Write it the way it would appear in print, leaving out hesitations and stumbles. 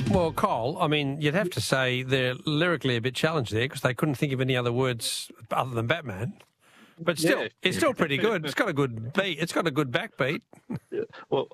Well, Cole, I mean, you'd have to say they're lyrically a bit challenged there because they couldn't think of any other words other than Batman. But still, it's still pretty good. It's got a good beat. It's got a good backbeat. Yeah. Well,